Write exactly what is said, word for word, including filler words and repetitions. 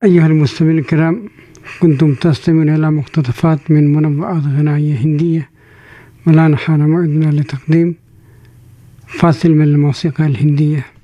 أيها المستمعين الكرام، كنتم تستمعون إلى مقتطفات من منوعات غنائية هندية، والآن حان موعدنا لتقديم فاصل من الموسيقى الهندية.